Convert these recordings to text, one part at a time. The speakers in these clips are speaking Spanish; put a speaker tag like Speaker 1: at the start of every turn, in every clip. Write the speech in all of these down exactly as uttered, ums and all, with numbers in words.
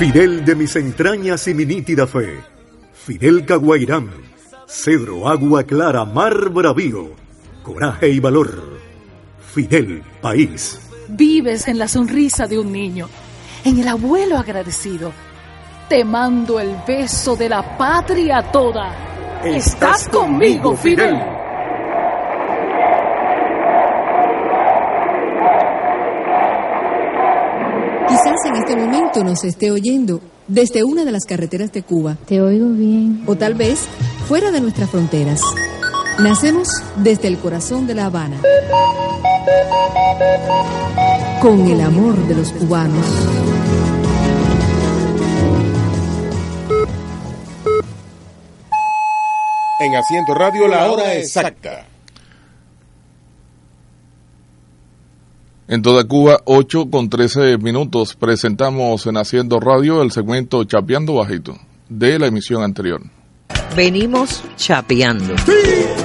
Speaker 1: Fidel de mis entrañas y mi nítida fe, Fidel Caguairán, cedro, agua clara, mar bravío, coraje y valor. Fidel, país.
Speaker 2: Vives en la sonrisa de un niño, en el abuelo agradecido. Te mando el beso de la patria toda. Estás conmigo, Fidel.
Speaker 3: Quizás en este momento nos esté oyendo desde una de las carreteras de Cuba.
Speaker 4: Te oigo bien.
Speaker 3: O tal vez fuera de nuestras fronteras. Nacemos desde el corazón de La Habana, con el amor de los cubanos.
Speaker 5: En Haciendo Radio, la hora exacta.
Speaker 6: En toda Cuba, ocho con trece minutos, presentamos en Haciendo Radio el segmento Chapeando Bajito de la emisión anterior.
Speaker 7: Venimos chapeando. Sí.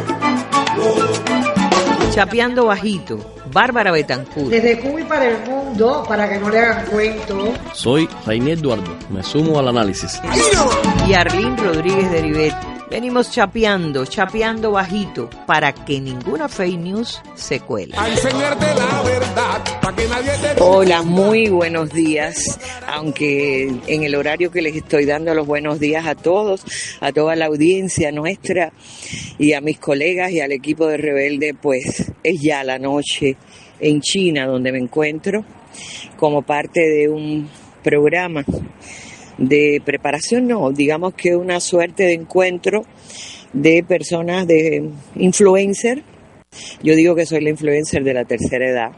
Speaker 7: Chapeando Bajito, Bárbara Betancourt.
Speaker 8: Desde Cuba y para el mundo, para que no le hagan cuento.
Speaker 9: Soy Rainier Eduardo, me sumo al análisis.
Speaker 7: Y Arlín Rodríguez de Ribet. Venimos chapeando, chapeando bajito, para que ninguna fake news se cuele.
Speaker 5: A enseñarte la verdad, para que nadie te...
Speaker 7: Hola, muy buenos días, aunque en el horario que les estoy dando los buenos días a todos, a toda la audiencia nuestra y a mis colegas y al equipo de Rebelde, pues es ya la noche en China donde me encuentro como parte de un programa de preparación, no, digamos que una suerte de encuentro de personas, de influencer. Yo digo que soy la influencer de la tercera edad,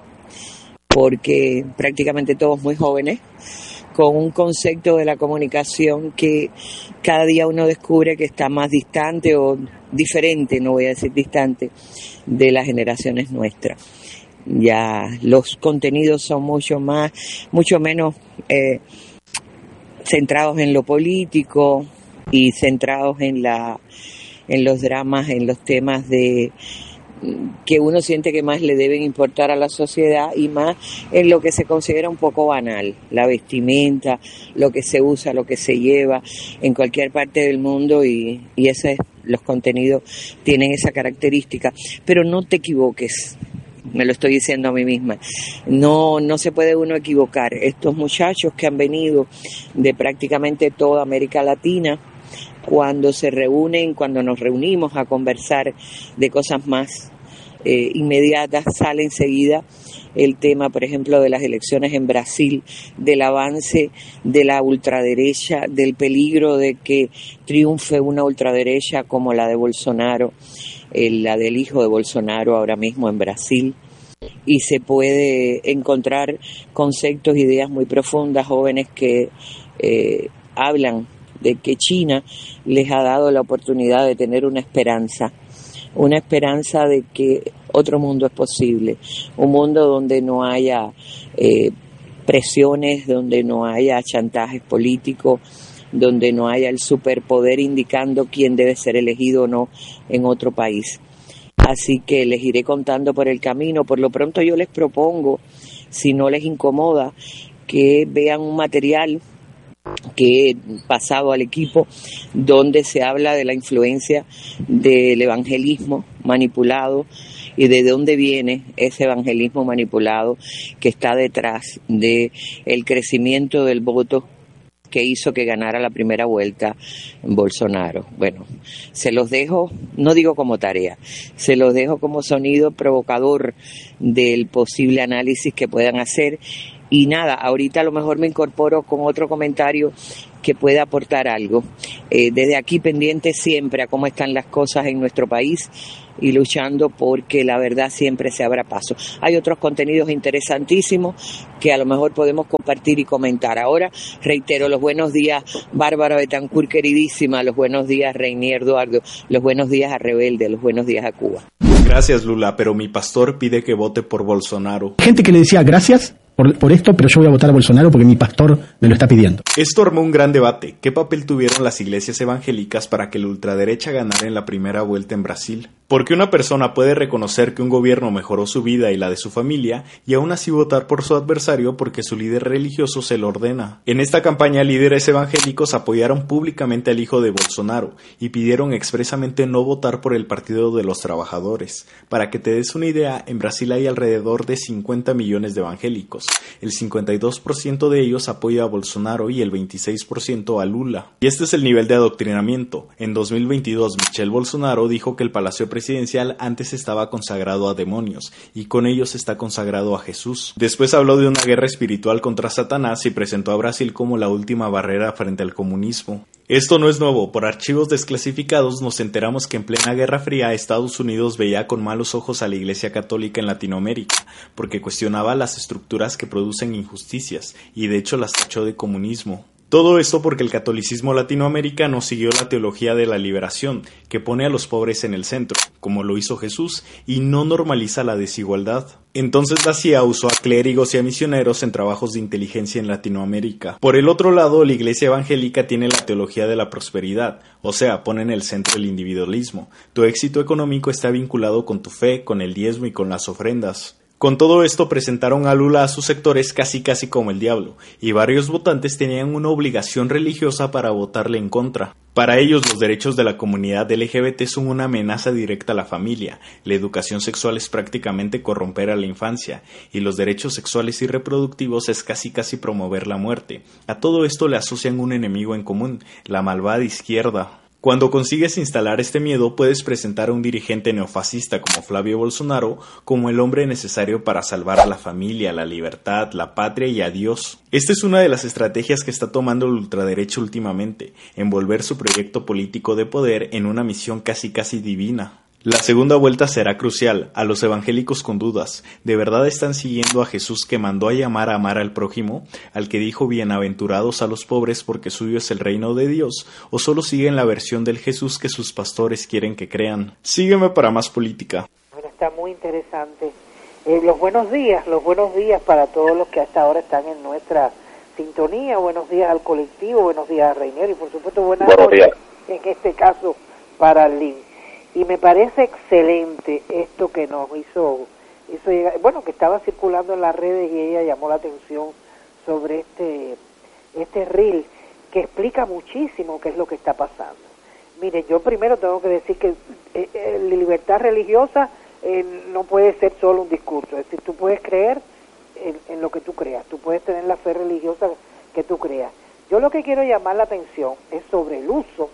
Speaker 7: porque prácticamente todos muy jóvenes, con un concepto de la comunicación que cada día uno descubre que está más distante o diferente, no voy a decir distante, de las generaciones nuestras. Ya los contenidos son mucho más, mucho menos eh, centrados en lo político y centrados en la en los dramas, en los temas de que uno siente que más le deben importar a la sociedad y más en lo que se considera un poco banal, la vestimenta, lo que se usa, lo que se lleva en cualquier parte del mundo y, y ese, los contenidos tienen esa característica. Pero no te equivoques, me lo estoy diciendo a mí misma, no, no se puede uno equivocar. Estos muchachos que han venido de prácticamente toda América Latina, cuando se reúnen, cuando nos reunimos a conversar de cosas más eh, inmediatas, sale enseguida el tema, por ejemplo, de las elecciones en Brasil, del avance de la ultraderecha, del peligro de que triunfe una ultraderecha como la de Bolsonaro, eh, la del hijo de Bolsonaro ahora mismo en Brasil, y se puede encontrar conceptos, ideas muy profundas, jóvenes que eh, hablan de que China les ha dado la oportunidad de tener una esperanza, una esperanza de que otro mundo es posible, un mundo donde no haya eh, presiones, donde no haya chantajes políticos, donde no haya el superpoder indicando quién debe ser elegido o no en otro país. Así que les iré contando por el camino. Por lo pronto yo les propongo, si no les incomoda, que vean un material que he pasado al equipo donde se habla de la influencia del evangelismo manipulado y de dónde viene ese evangelismo manipulado que está detrás de el crecimiento del voto que hizo que ganara la primera vuelta Bolsonaro. Bueno, se los dejo, no digo como tarea, se los dejo como sonido provocador del posible análisis que puedan hacer. Y nada, ahorita a lo mejor me incorporo con otro comentario que pueda aportar algo. Eh, desde aquí pendiente siempre a cómo están las cosas en nuestro país y luchando porque la verdad siempre se abra paso. Hay otros contenidos interesantísimos que a lo mejor podemos compartir y comentar. Ahora reitero los buenos días, Bárbara Betancourt queridísima, los buenos días, Rainier Eduardo, los buenos días a Rebelde, los buenos días a Cuba.
Speaker 10: Gracias, Lula, pero mi pastor pide que vote por Bolsonaro.
Speaker 11: Gente que le decía gracias Por, por esto, pero yo voy a votar a Bolsonaro porque mi pastor me lo está pidiendo.
Speaker 10: Esto armó un gran debate. ¿Qué papel tuvieron las iglesias evangélicas para que la ultraderecha ganara en la primera vuelta en Brasil? Porque una persona puede reconocer que un gobierno mejoró su vida y la de su familia y aún así votar por su adversario porque su líder religioso se lo ordena. En esta campaña, líderes evangélicos apoyaron públicamente al hijo de Bolsonaro y pidieron expresamente no votar por el Partido de los Trabajadores. Para que te des una idea, en Brasil hay alrededor de cincuenta millones de evangélicos. El cincuenta y dos por ciento de ellos apoya a Bolsonaro y el veintiséis por ciento a Lula. Y este es el nivel de adoctrinamiento. En dos mil veintidós, Michel Bolsonaro dijo que el Palacio presidencial antes estaba consagrado a demonios y con ellos está consagrado a Jesús. Después habló de una guerra espiritual contra Satanás y presentó a Brasil como la última barrera frente al comunismo. Esto no es nuevo. Por archivos desclasificados nos enteramos que en plena Guerra Fría Estados Unidos veía con malos ojos a la Iglesia Católica en Latinoamérica porque cuestionaba las estructuras que producen injusticias y de hecho las tachó de comunismo. Todo esto porque el catolicismo latinoamericano siguió la teología de la liberación, que pone a los pobres en el centro, como lo hizo Jesús, y no normaliza la desigualdad. Entonces la C I A usó a clérigos y a misioneros en trabajos de inteligencia en Latinoamérica. Por el otro lado, la Iglesia evangélica tiene la teología de la prosperidad, o sea, pone en el centro el individualismo. Tu éxito económico está vinculado con tu fe, con el diezmo y con las ofrendas. Con todo esto presentaron a Lula a sus sectores casi casi como el diablo, y varios votantes tenían una obligación religiosa para votarle en contra. Para ellos los derechos de la comunidad L G B T son una amenaza directa a la familia, la educación sexual es prácticamente corromper a la infancia, y los derechos sexuales y reproductivos es casi casi promover la muerte. A todo esto le asocian un enemigo en común, la malvada izquierda. Cuando consigues instalar este miedo, puedes presentar a un dirigente neofascista como Flavio Bolsonaro como el hombre necesario para salvar a la familia, la libertad, la patria y a Dios. Esta es una de las estrategias que está tomando el ultraderecha últimamente, envolver su proyecto político de poder en una misión casi casi divina. La segunda vuelta será crucial. A los evangélicos con dudas, ¿de verdad están siguiendo a Jesús que mandó a llamar a amar al prójimo, al que dijo bienaventurados a los pobres porque suyo es el reino de Dios, o solo siguen la versión del Jesús que sus pastores quieren que crean? Sígueme para más política.
Speaker 4: Bueno, está muy interesante. Eh, los buenos días, los buenos días para todos los que hasta ahora están en nuestra sintonía. Buenos días al colectivo, buenos días a Reiner y por supuesto buenas noches, en este caso para Lynn. Y me parece excelente esto que nos hizo, hizo llegar, bueno, que estaba circulando en las redes y ella llamó la atención sobre este, este reel que explica muchísimo qué es lo que está pasando. Mire, yo primero tengo que decir que eh, eh, la libertad religiosa eh, no puede ser solo un discurso, es decir, tú puedes creer en, en lo que tú creas, tú puedes tener la fe religiosa que tú creas. Yo lo que quiero llamar la atención es sobre el uso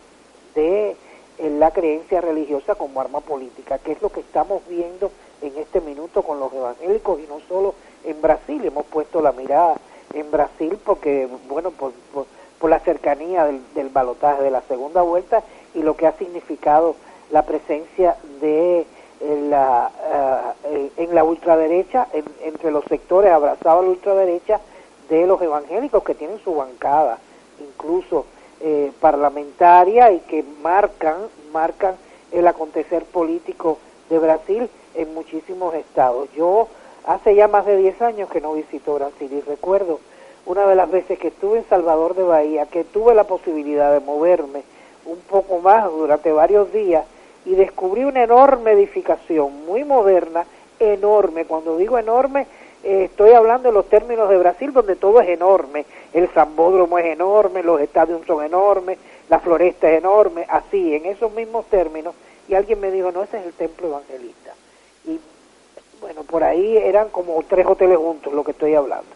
Speaker 4: de en la creencia religiosa como arma política, que es lo que estamos viendo en este minuto con los evangélicos y no solo en Brasil. Hemos puesto la mirada en Brasil porque, bueno, por, por, por la cercanía del, del balotaje de la segunda vuelta y lo que ha significado la presencia de en la, uh, en la ultraderecha, en, entre los sectores abrazados a la ultraderecha de los evangélicos que tienen su bancada, incluso Eh, parlamentaria y que marcan marcan el acontecer político de Brasil en muchísimos estados. Yo hace ya más de diez años que no visito Brasil y recuerdo una de las veces que estuve en Salvador de Bahía, que tuve la posibilidad de moverme un poco más durante varios días y descubrí una enorme edificación, muy moderna, enorme. Cuando digo enorme, Eh, estoy hablando de los términos de Brasil, donde todo es enorme. El Sambódromo es enorme, los estadios son enormes, la floresta es enorme, así, en esos mismos términos. Y alguien me dijo, no, ese es el templo evangelista. Y bueno, por ahí eran como tres hoteles juntos, lo que estoy hablando.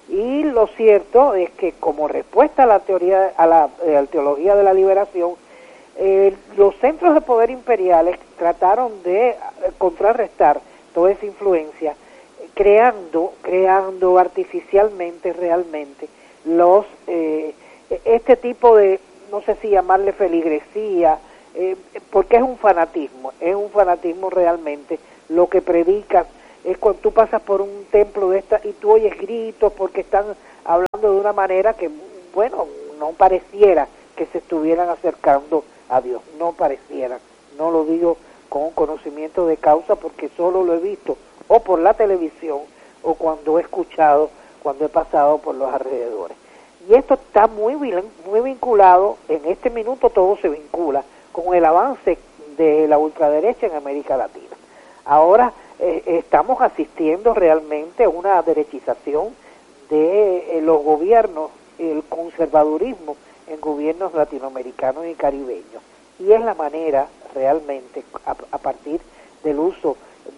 Speaker 4: Y lo cierto es que como respuesta a la teoría, a la, eh, a la teología de la liberación, eh, los centros de poder imperiales trataron de contrarrestar toda esa influencia, creando, creando artificialmente realmente los eh, este tipo de, no sé si llamarle feligresía, eh, porque es un fanatismo, es un fanatismo realmente. Lo que predican es cuando tú pasas por un templo de esta y tú oyes gritos porque están hablando de una manera que, bueno, no pareciera que se estuvieran acercando a Dios, no pareciera, no lo digo con conocimiento de causa porque solo lo he visto o por la televisión, o cuando he escuchado, cuando he pasado por los alrededores. Y esto está muy, muy vinculado, en este minuto todo se vincula, con el avance de la ultraderecha en América Latina. Ahora eh, estamos asistiendo realmente a una derechización de eh, los gobiernos, el conservadurismo en gobiernos latinoamericanos y caribeños, y es la manera realmente a, a partir del uso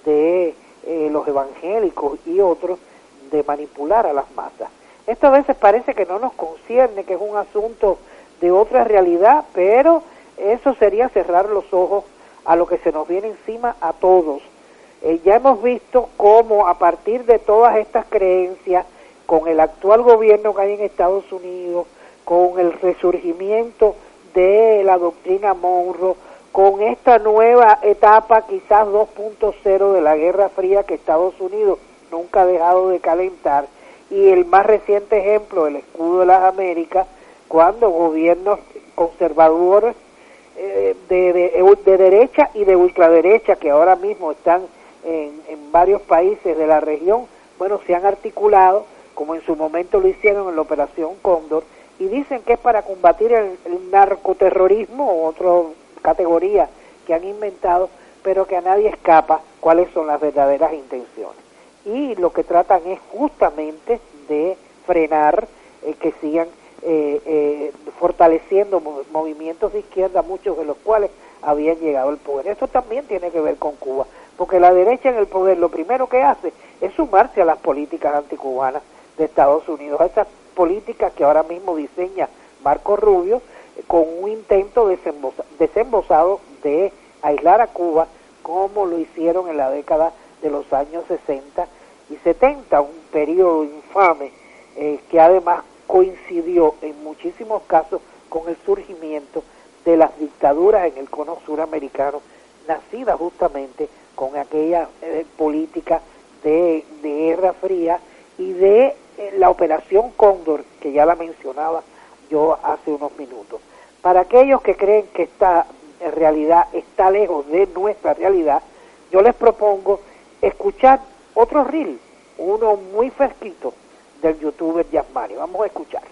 Speaker 4: de eh, los evangélicos y otros de manipular a las masas. Esto a veces parece que no nos concierne, que es un asunto de otra realidad, pero eso sería cerrar los ojos a lo que se nos viene encima a todos. Eh, ya hemos visto cómo a partir de todas estas creencias, con el actual gobierno que hay en Estados Unidos, con el resurgimiento de la doctrina Monroe, con esta nueva etapa quizás dos punto cero de la Guerra Fría que Estados Unidos nunca ha dejado de calentar, y el más reciente ejemplo, el escudo de las Américas, cuando gobiernos conservadores eh, de, de, de derecha y de ultraderecha, que ahora mismo están en, en varios países de la región, bueno, se han articulado, como en su momento lo hicieron en la Operación Cóndor, y dicen que es para combatir el, el narcoterrorismo, otra categoría que han inventado, pero que a nadie escapa cuáles son las verdaderas intenciones. Y lo que tratan es justamente de frenar eh, que sigan eh, eh, fortaleciendo mov- movimientos de izquierda, muchos de los cuales habían llegado al poder. Esto también tiene que ver con Cuba, porque la derecha en el poder lo primero que hace es sumarse a las políticas anticubanas de Estados Unidos, a esas políticas que ahora mismo diseña Marco Rubio, eh, con un intento desembosa- desembosado de aislar a Cuba, como lo hicieron en la década de los años sesenta y setenta, un periodo infame eh, que además coincidió en muchísimos casos con el surgimiento de las dictaduras en el cono suramericano, nacidas justamente con aquella eh, política de, de Guerra Fría y de eh, la Operación Cóndor, que ya la mencionaba yo hace unos minutos. Para aquellos que creen que esta realidad está lejos de nuestra realidad, yo les propongo escuchar otro reel, uno muy fresquito del youtuber Yasmani. Vamos a escuchar.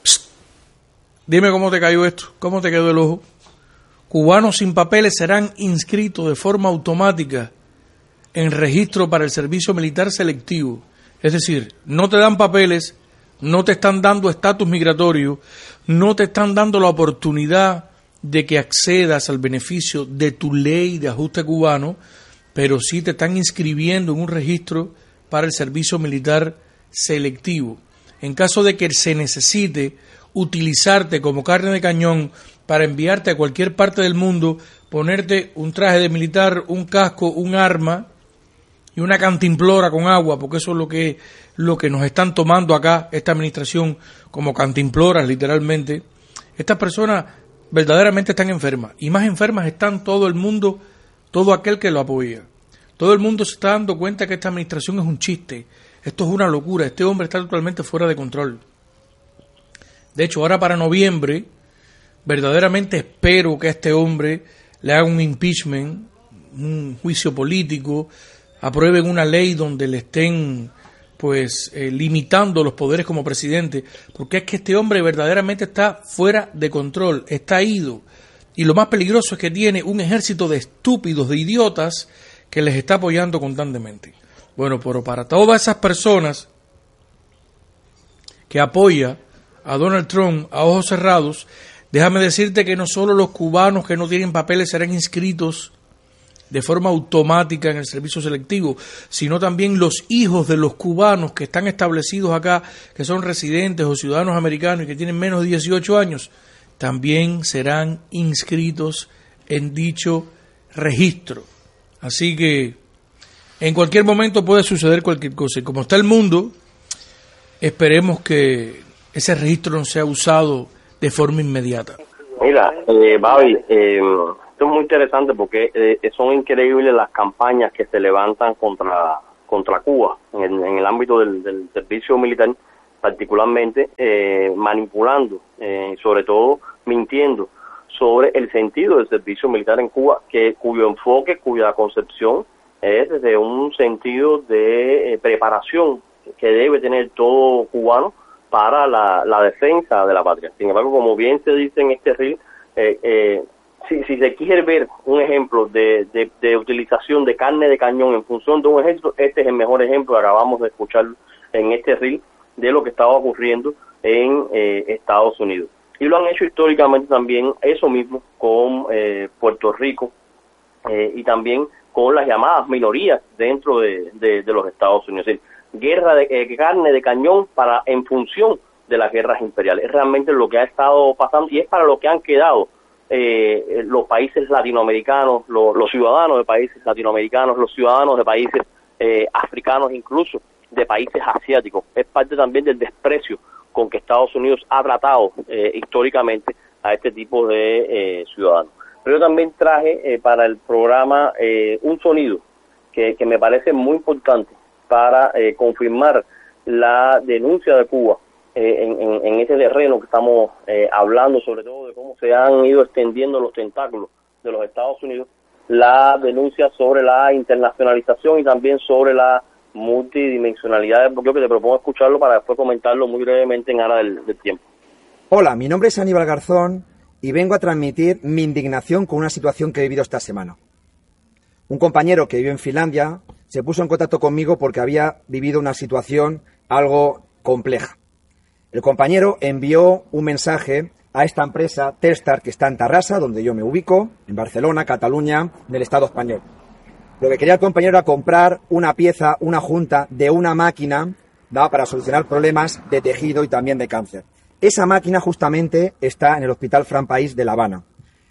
Speaker 12: Dime cómo te cayó esto, cómo te quedó el ojo. Cubanos sin papeles serán inscritos de forma automática en registro para el servicio militar selectivo. Es decir, no te dan papeles, no te están dando estatus migratorio, no te están dando la oportunidad de que accedas al beneficio de tu ley de ajuste cubano, pero sí te están inscribiendo en un registro para el servicio militar selectivo. En caso de que se necesite utilizarte como carne de cañón para enviarte a cualquier parte del mundo, ponerte un traje de militar, un casco, un arma y una cantimplora con agua, porque eso es lo que, lo que nos están tomando acá, esta administración, como cantimploras literalmente. Estas personas verdaderamente están enfermas, y más enfermas están todo el mundo, todo aquel que lo apoya. Todo el mundo se está dando cuenta que esta administración es un chiste, esto es una locura, este hombre está totalmente fuera de control. De hecho, ahora para noviembre, verdaderamente espero que a este hombre le hagan un impeachment, un juicio político, aprueben una ley donde le estén pues eh, limitando los poderes como presidente, porque es que este hombre verdaderamente está fuera de control, está ido, y lo más peligroso es que tiene un ejército de estúpidos, de idiotas, que les está apoyando constantemente. Bueno, pero para todas esas personas que apoya a Donald Trump a ojos cerrados, déjame decirte que no solo los cubanos que no tienen papeles serán inscritos de forma automática en el servicio selectivo, sino también los hijos de los cubanos que están establecidos acá, que son residentes o ciudadanos americanos y que tienen menos de dieciocho años, también serán inscritos en dicho registro. Así que en cualquier momento puede suceder cualquier cosa. Y como está el mundo, esperemos que ese registro no sea usado de forma inmediata.
Speaker 13: Mira, eh, Babi, eh, esto es muy interesante porque eh, son increíbles las campañas que se levantan contra contra Cuba en el, en el ámbito del, del servicio militar, particularmente eh, manipulando, eh, sobre todo mintiendo sobre el sentido del servicio militar en Cuba, que cuyo enfoque, cuya concepción es desde un sentido de eh, preparación que debe tener todo cubano para la, la defensa de la patria. Sin embargo, como bien se dice en este reel, eh, eh, si, si se quiere ver un ejemplo de, de, de utilización de carne de cañón en función de un ejército, este es el mejor ejemplo, acabamos de escuchar en este reel, de lo que estaba ocurriendo en eh, Estados Unidos. Y lo han hecho históricamente también, eso mismo, con eh, Puerto Rico eh, y también con las llamadas minorías dentro de, de, de los Estados Unidos. Es decir, guerra de eh, carne de cañón para en función de las guerras imperiales. Es realmente lo que ha estado pasando y es para lo que han quedado eh, los países latinoamericanos, los, los ciudadanos de países latinoamericanos, los ciudadanos de países eh, africanos, incluso de países asiáticos. Es parte también del desprecio con que Estados Unidos ha tratado eh, históricamente a este tipo de eh, ciudadanos. Pero yo también traje eh, para el programa eh, un sonido que, que me parece muy importante para eh, confirmar la denuncia de Cuba eh, en, en, en ese terreno que estamos eh, hablando, sobre todo de cómo se han ido extendiendo los tentáculos de los Estados Unidos, la denuncia sobre la internacionalización y también sobre la multidimensionalidad del bloqueo, que te propongo escucharlo para después comentarlo muy brevemente en aras del, del tiempo.
Speaker 14: Hola, mi nombre es Aníbal Garzón y vengo a transmitir mi indignación con una situación que he vivido esta semana. Un compañero que vive en Finlandia se puso en contacto conmigo porque había vivido una situación algo compleja. El compañero envió un mensaje a esta empresa Telstar, que está en Tarrasa, donde yo me ubico, en Barcelona, Cataluña, del Estado español. Lo que quería el compañero era comprar una pieza, una junta de una máquina, ¿da?, para solucionar problemas de tejido y también de cáncer. Esa máquina justamente está en el Hospital Fran País de La Habana.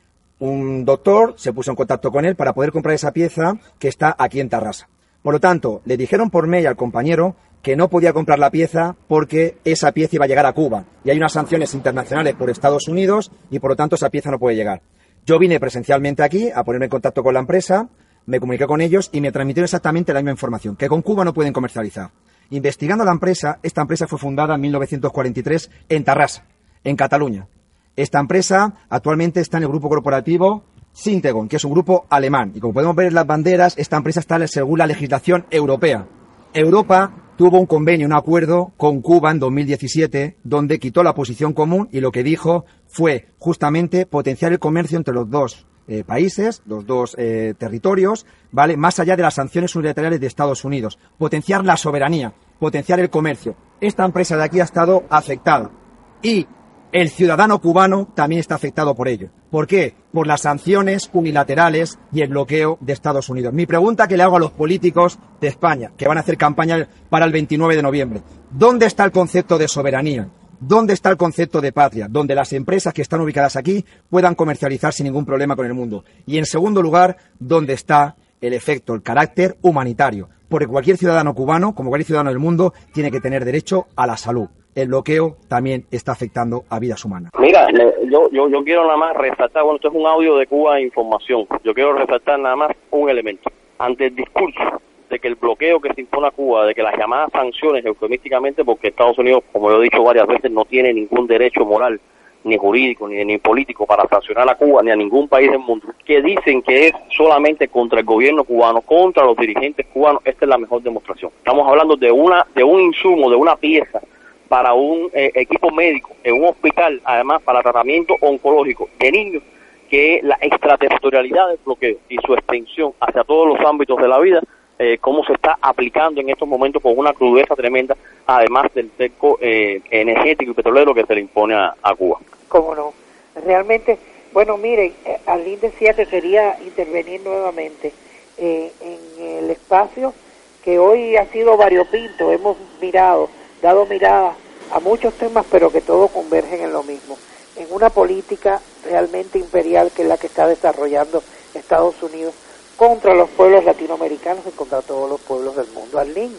Speaker 14: Un doctor se puso en contacto con él para poder comprar esa pieza que está aquí en Tarrasa. Por lo tanto, le dijeron por mail al compañero que no podía comprar la pieza porque esa pieza iba a llegar a Cuba. Y hay unas sanciones internacionales por Estados Unidos y por lo tanto esa pieza no puede llegar. Yo vine presencialmente aquí a ponerme en contacto con la empresa, me comuniqué con ellos y me transmitieron exactamente la misma información, que con Cuba no pueden comercializar. Investigando la empresa, esta empresa fue fundada en mil novecientos cuarenta y tres en Tarrasa, en Cataluña. Esta empresa actualmente está en el grupo corporativo Syntegon, que es un grupo alemán. Y como podemos ver en las banderas, esta empresa está según la legislación europea. Europa tuvo un convenio, un acuerdo con Cuba en dos mil diecisiete, donde quitó la posición común y lo que dijo fue justamente potenciar el comercio entre los dos eh, países, los dos eh, territorios, ¿vale?, más allá de las sanciones unilaterales de Estados Unidos. Potenciar la soberanía, potenciar el comercio. Esta empresa de aquí ha estado afectada. Y el ciudadano cubano también está afectado por ello. ¿Por qué? Por las sanciones unilaterales y el bloqueo de Estados Unidos. Mi pregunta que le hago a los políticos de España, que van a hacer campaña para el veintinueve de noviembre. ¿Dónde está el concepto de soberanía? ¿Dónde está el concepto de patria? Donde las empresas que están ubicadas aquí puedan comercializar sin ningún problema con el mundo. Y en segundo lugar, ¿dónde está el efecto, el carácter humanitario? Porque cualquier ciudadano cubano, como cualquier ciudadano del mundo, tiene que tener derecho a la salud. El bloqueo también está afectando a vidas humanas.
Speaker 13: Mira, yo, yo, yo quiero nada más resaltar, bueno, esto es un audio de Cuba Información, yo quiero resaltar nada más un elemento. Ante el discurso de que el bloqueo que se impone a Cuba, de que las llamadas sanciones, eufemísticamente, porque Estados Unidos, como yo he dicho varias veces, no tiene ningún derecho moral, ni jurídico, ni, ni político para sancionar a Cuba, ni a ningún país del mundo, que dicen que es solamente contra el gobierno cubano, contra los dirigentes cubanos, esta es la mejor demostración. Estamos hablando de una de un insumo, de una pieza para un eh, equipo médico en un hospital, además para tratamiento oncológico de niños, que la extraterritorialidad del bloqueo y su extensión hacia todos los ámbitos de la vida, eh, cómo se está aplicando en estos momentos con una crudeza tremenda, además del cerco eh, energético y petrolero que se le impone a, a Cuba.
Speaker 4: ¿Cómo no? Realmente, bueno, miren, Arlene decía que quería intervenir nuevamente eh, en el espacio que hoy ha sido variopinto, hemos mirado, dado mirada a muchos temas, pero que todos convergen en lo mismo, en una política realmente imperial que es la que está desarrollando Estados Unidos contra los pueblos latinoamericanos y contra todos los pueblos del mundo. Arlene.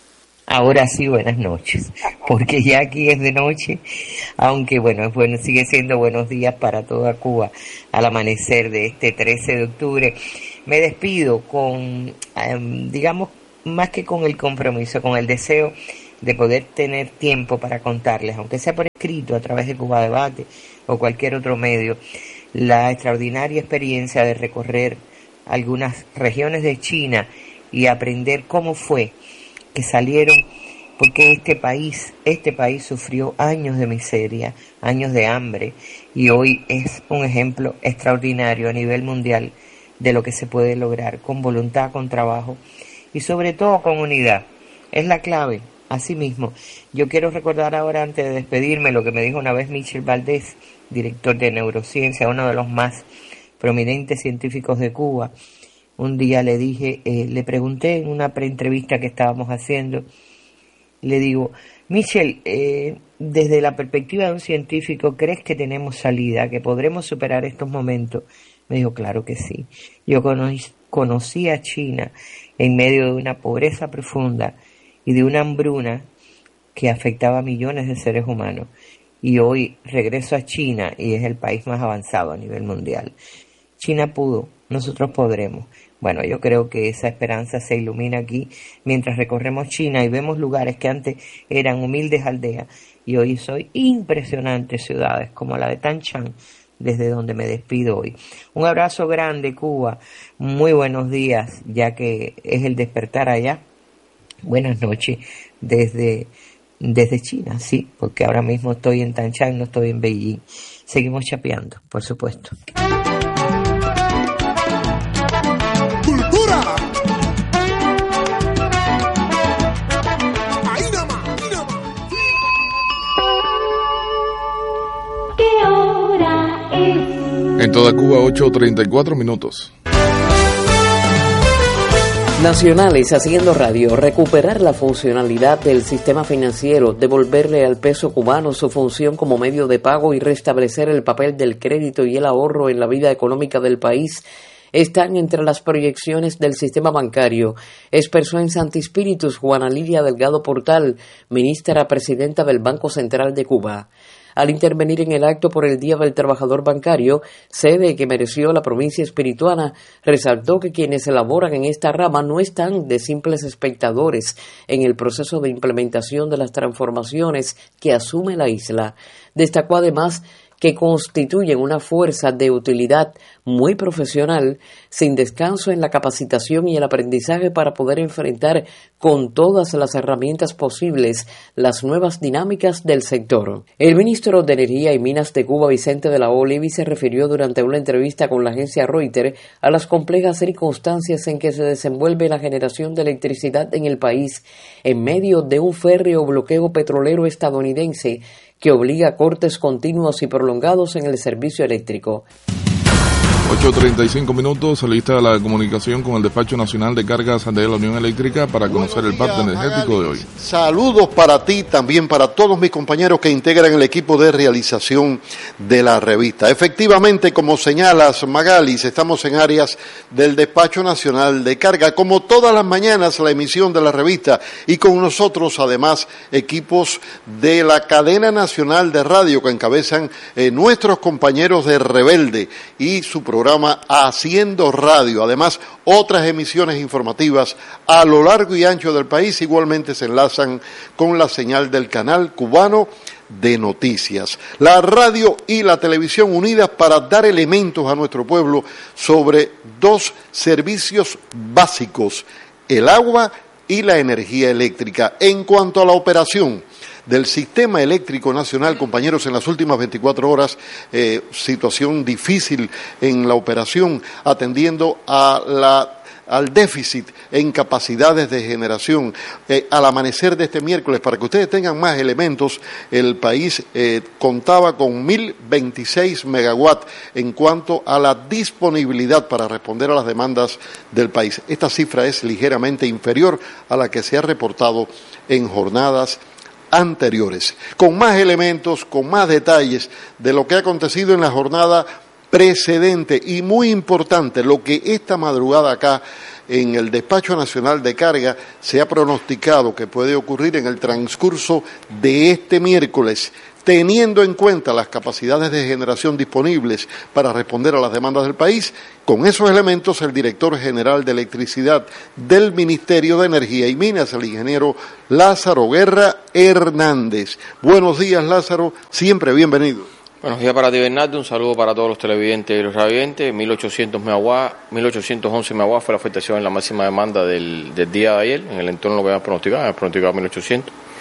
Speaker 7: Ahora sí, buenas noches, porque ya aquí es de noche, aunque bueno, es bueno, sigue siendo buenos días para toda Cuba al amanecer de este trece de octubre. Me despido con, um, digamos, más que con el compromiso, con el deseo de poder tener tiempo para contarles, aunque sea por escrito, a través de Cuba Debate o cualquier otro medio, la extraordinaria experiencia de recorrer algunas regiones de China y aprender cómo fue que salieron porque este país, este país sufrió años de miseria, años de hambre, y hoy es un ejemplo extraordinario a nivel mundial de lo que se puede lograr con voluntad, con trabajo y sobre todo con unidad. Es la clave. Asimismo, yo quiero recordar ahora, antes de despedirme, lo que me dijo una vez Michel Valdés, director de neurociencia, uno de los más prominentes científicos de Cuba. Un día le dije, eh, le pregunté en una preentrevista que estábamos haciendo, le digo, Michel, eh, desde la perspectiva de un científico, ¿crees que tenemos salida, que podremos superar estos momentos? Me dijo, claro que sí. Yo conocí, conocí a China en medio de una pobreza profunda y de una hambruna que afectaba a millones de seres humanos. Y hoy regreso a China y es el país más avanzado a nivel mundial. China pudo, nosotros podremos. Bueno, yo creo que esa esperanza se ilumina aquí mientras recorremos China y vemos lugares que antes eran humildes aldeas y hoy son impresionantes ciudades como la de Tanchan, desde donde me despido hoy. Un abrazo grande, Cuba. Muy buenos días, ya que es el despertar allá. Buenas noches desde, desde China, sí, porque ahora mismo estoy en Tanchan, no estoy en Beijing. Seguimos chapeando, por supuesto.
Speaker 5: ¡Cultura!
Speaker 15: ¿Qué hora es?
Speaker 6: En toda Cuba, ocho treinta y cuatro minutos.
Speaker 16: Nacionales haciendo radio, recuperar la funcionalidad del sistema financiero, devolverle al peso cubano su función como medio de pago y restablecer el papel del crédito y el ahorro en la vida económica del país están entre las proyecciones del sistema bancario, expresó en Santi Spíritus Juana Lidia Delgado Portal, ministra presidenta del Banco Central de Cuba. Al intervenir en el acto por el Día del Trabajador Bancario, sede que mereció la provincia espirituana, resaltó que quienes elaboran en esta rama no están de simples espectadores en el proceso de implementación de las transformaciones que asume la isla. Destacó además que constituyen una fuerza de utilidad muy profesional, sin descanso en la capacitación y el aprendizaje para poder enfrentar con todas las herramientas posibles las nuevas dinámicas del sector. El ministro de Energía y Minas de Cuba, Vicente de la Olivi, se refirió durante una entrevista con la agencia Reuters a las complejas circunstancias en que se desenvuelve la generación de electricidad en el país en medio de un férreo bloqueo petrolero estadounidense que obliga a cortes continuos y prolongados en el servicio eléctrico.
Speaker 6: ocho treinta y cinco minutos, lista la comunicación con el Despacho Nacional de Cargas de la Unión Eléctrica para conocer el parte energético de hoy.
Speaker 17: Saludos para ti, también para todos mis compañeros que integran el equipo de realización de la revista. Efectivamente, como señalas, Magalis, estamos en áreas del Despacho Nacional de Carga, como todas las mañanas la emisión de la revista, y con nosotros además equipos de la cadena nacional de radio que encabezan eh, nuestros compañeros de Rebelde y su programa Haciendo Radio. Además, otras emisiones informativas a lo largo y ancho del país igualmente se enlazan con la señal del canal cubano de noticias. La radio y la televisión unidas para dar elementos a nuestro pueblo sobre dos servicios básicos, el agua y la energía eléctrica. En cuanto a la operación del Sistema Eléctrico Nacional, compañeros, en las últimas veinticuatro horas, eh, situación difícil en la operación, atendiendo a la al déficit en capacidades de generación. Eh, al amanecer de este miércoles, para que ustedes tengan más elementos, el país eh, contaba con mil veintiséis megawatts en cuanto a la disponibilidad para responder a las demandas del país. Esta cifra es ligeramente inferior a la que se ha reportado en jornadas anteriores. Con más elementos, con más detalles de lo que ha acontecido en la jornada precedente, y muy importante, lo que esta madrugada acá en el Despacho Nacional de Carga se ha pronosticado que puede ocurrir en el transcurso de este miércoles, teniendo en cuenta las capacidades de generación disponibles para responder a las demandas del país. Con esos elementos, el director general de Electricidad del Ministerio de Energía y Minas, el ingeniero Lázaro Guerra Hernández. Buenos días, Lázaro, siempre bienvenido.
Speaker 18: Buenos días para ti, Bernardo, un saludo para todos los televidentes y los radiovidentes. mil ochocientos megawatts, mil ochocientos once megawatts fue la afectación en la máxima demanda del, del día de ayer, en el entorno que habíamos pronosticado, habíamos pronosticado mil ochocientos.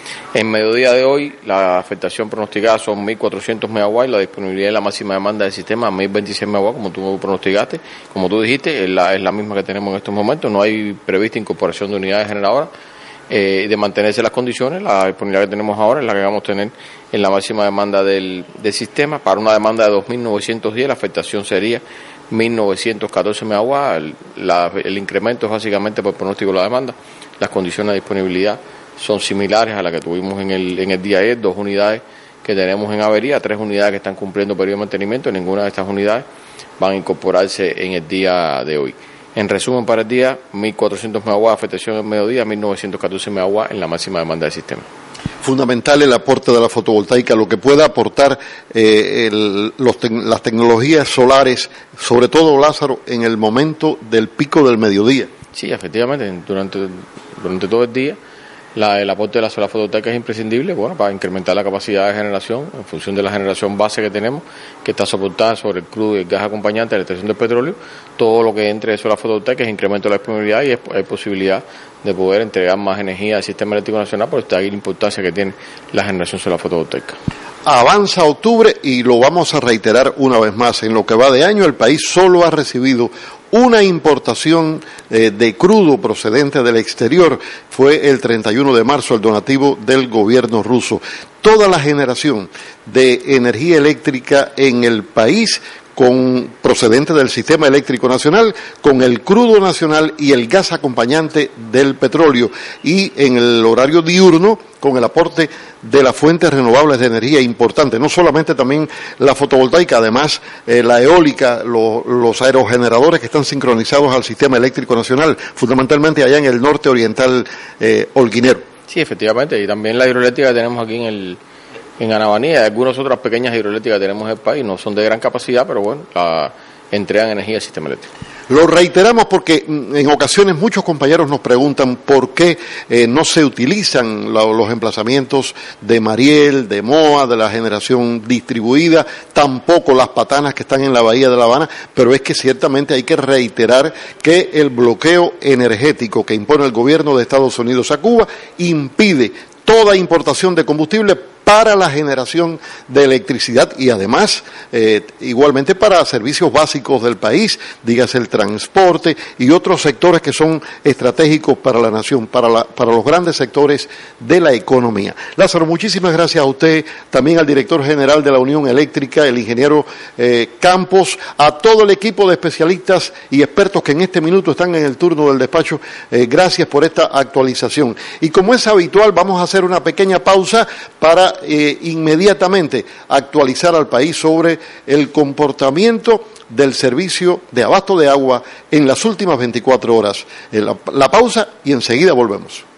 Speaker 18: En mediodía de hoy, la afectación pronosticada son mil cuatrocientos megawatts, la disponibilidad de la máxima demanda del sistema mil veintiséis megawatts, como tú pronosticaste, como tú dijiste, es la, es la misma que tenemos en estos momentos, no hay prevista incorporación de unidades generadoras. Eh, de mantenerse las condiciones, la disponibilidad que tenemos ahora es la que vamos a tener en la máxima demanda del, del sistema. Para una demanda de dos mil novecientos diez, la afectación sería mil novecientos catorce megawatts. El, la, el incremento es básicamente por pronóstico de la demanda. Las condiciones de disponibilidad son similares a las que tuvimos en el, en el día ayer, dos unidades que tenemos en avería, tres unidades que están cumpliendo periodo de mantenimiento, ninguna de estas unidades van a incorporarse en el día de hoy. En resumen, para el día, mil cuatrocientos megawatts de afectación en mediodía, mil novecientos catorce megawatts en la máxima demanda del sistema.
Speaker 17: Fundamental el aporte de la fotovoltaica, lo que pueda aportar eh, el, los te las tecnologías solares, sobre todo, Lázaro, en el momento del pico del mediodía.
Speaker 18: Sí, efectivamente, durante, durante todo el día. La, el aporte de la solar fotovoltaica es imprescindible, bueno, para incrementar la capacidad de generación en función de la generación base que tenemos, que está soportada sobre el crudo y el gas acompañante de la extracción del petróleo. Todo lo que entre de solar fotovoltaica es incremento de la disponibilidad y es, hay posibilidad de poder entregar más energía al sistema eléctrico nacional por esta importancia que tiene la generación solar fotovoltaica.
Speaker 17: Avanza octubre y lo vamos a reiterar una vez más. En lo que va de año, el país solo ha recibido una importación eh, de crudo procedente del exterior. Fue el treinta y uno de marzo el donativo del gobierno ruso. Toda la generación de energía eléctrica en el país con procedente del sistema eléctrico nacional, con el crudo nacional y el gas acompañante del petróleo, y en el horario diurno con el aporte de las fuentes renovables de energía importante, no solamente también la fotovoltaica, además eh, la eólica, lo, los aerogeneradores que están sincronizados al sistema eléctrico nacional, fundamentalmente allá en el norte oriental eh, holguinero.
Speaker 18: Sí, efectivamente, y también la hidroeléctrica que tenemos aquí en el en Anabanía, y algunas otras pequeñas hidroeléctricas que tenemos en el país, no son de gran capacidad, pero bueno, la, entregan energía al sistema eléctrico.
Speaker 17: Lo reiteramos porque en ocasiones muchos compañeros nos preguntan por qué eh, no se utilizan la, los emplazamientos de Mariel, de Moa, de la generación distribuida, tampoco las patanas que están en la bahía de La Habana, pero es que ciertamente hay que reiterar que el bloqueo energético que impone el gobierno de Estados Unidos a Cuba impide toda importación de combustible para la generación de electricidad y además eh, igualmente para servicios básicos del país, dígase el transporte y otros sectores que son estratégicos para la nación, para, la, para los grandes sectores de la economía. Lázaro, muchísimas gracias a usted, también al director general de la Unión Eléctrica, el ingeniero eh, Campos, a todo el equipo de especialistas y expertos que en este minuto están en el turno del despacho. Eh, gracias por esta actualización. Y como es habitual, vamos a hacer una pequeña pausa para Eh, inmediatamente actualizar al país sobre el comportamiento del servicio de abasto de agua en las últimas veinticuatro horas. Eh, la, la pausa y enseguida volvemos.